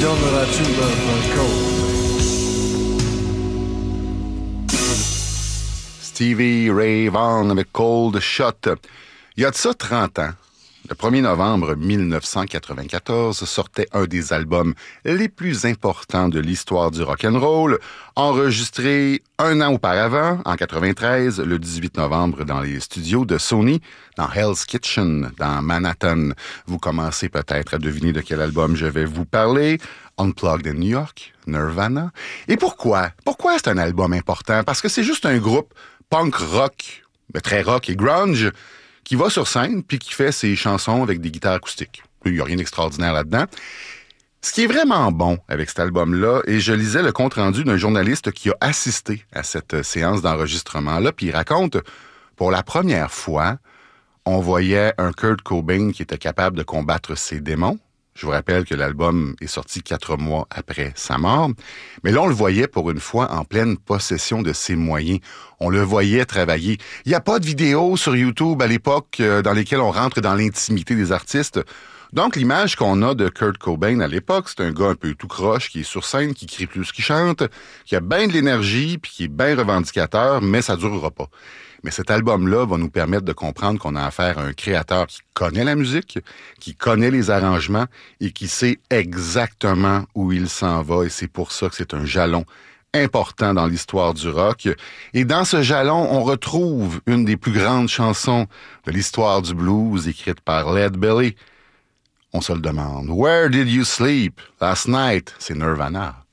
donneras-tu le code? Stevie Ray Vaughan avec Cold Shot. Il y a de ça 30 ans, le 1er novembre 1994, sortait un des albums les plus importants de l'histoire du rock'n'roll, enregistré un an auparavant, en 93, le 18 novembre, dans les studios de Sony, dans Hell's Kitchen, dans Manhattan. Vous commencez peut-être à deviner de quel album je vais vous parler. Unplugged in New York, Nirvana. Et pourquoi? Pourquoi c'est un album important? Parce que c'est juste un groupe punk rock, très rock et grunge, qui va sur scène puis qui fait ses chansons avec des guitares acoustiques. Il n'y a rien d'extraordinaire là-dedans. Ce qui est vraiment bon avec cet album-là, et je lisais le compte-rendu d'un journaliste qui a assisté à cette séance d'enregistrement-là, puis il raconte, pour la première fois, on voyait un Kurt Cobain qui était capable de combattre ses démons. Je vous rappelle que l'album est sorti 4 mois après sa mort. Mais là, on le voyait pour une fois en pleine possession de ses moyens. On le voyait travailler. Il n'y a pas de vidéos sur YouTube à l'époque dans lesquelles on rentre dans l'intimité des artistes. Donc, l'image qu'on a de Kurt Cobain à l'époque, c'est un gars un peu tout croche, qui est sur scène, qui crie plus qu'il chante, qui a bien de l'énergie, puis qui est bien revendicateur, mais ça durera pas. Mais cet album-là va nous permettre de comprendre qu'on a affaire à un créateur qui connaît la musique, qui connaît les arrangements et qui sait exactement où il s'en va. Et c'est pour ça que c'est un jalon important dans l'histoire du rock. Et dans ce jalon, on retrouve une des plus grandes chansons de l'histoire du blues, écrite par Lead Belly. On se le demande. Where did you sleep last night? C'est Nirvana.